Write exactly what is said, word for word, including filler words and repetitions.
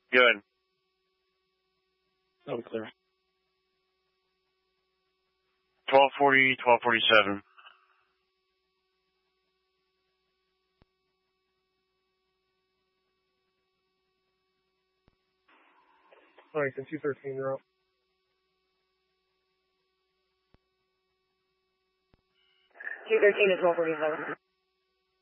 Good. That was clear. twelve forty, twelve forty-seven. All right, two thirteen, you're up. two thirteen to twelve forty-seven.